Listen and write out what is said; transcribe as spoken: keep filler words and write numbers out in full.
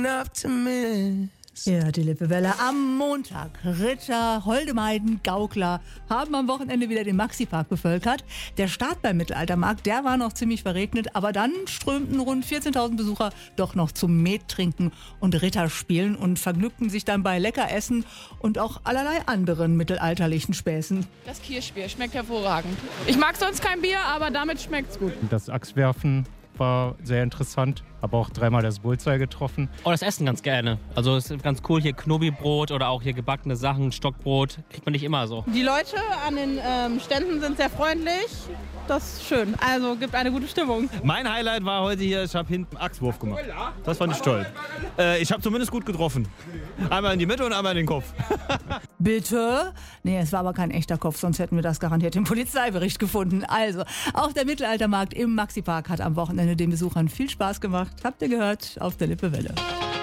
enough to miss. Ja, die Lippewelle am Montag. Ritter, Holdemeiden, Gaukler haben am Wochenende wieder den Maxipark bevölkert. Der Start beim Mittelaltermarkt, der war noch ziemlich verregnet, aber dann strömten rund vierzehntausend Besucher doch noch zum Met trinken und Ritter spielen und vergnügten sich dann bei Leckeressen und auch allerlei anderen mittelalterlichen Späßen. Das Kirschbier schmeckt hervorragend. Ich mag sonst kein Bier, aber damit schmeckt's gut. Das Axtwerfen war sehr interessant. Habe auch dreimal das Bullseye getroffen. Oh, das Essen ganz gerne. Also es ist ganz cool, hier Knobi-Brot oder auch hier gebackene Sachen, Stockbrot. Kriegt man nicht immer so. Die Leute an den ähm, Ständen sind sehr freundlich. Das ist schön. Also gibt eine gute Stimmung. Mein Highlight war heute hier, ich habe hinten einen Axtwurf gemacht. Das fand ich toll. Äh, ich habe zumindest gut getroffen. Einmal in die Mitte und einmal in den Kopf. Bitte? Nee, es war aber kein echter Kopf, sonst hätten wir das garantiert im Polizeibericht gefunden. Also, auch der Mittelaltermarkt im Maxipark hat am Wochenende den Besuchern viel Spaß gemacht. Habt ihr gehört? Auf der Lippewelle.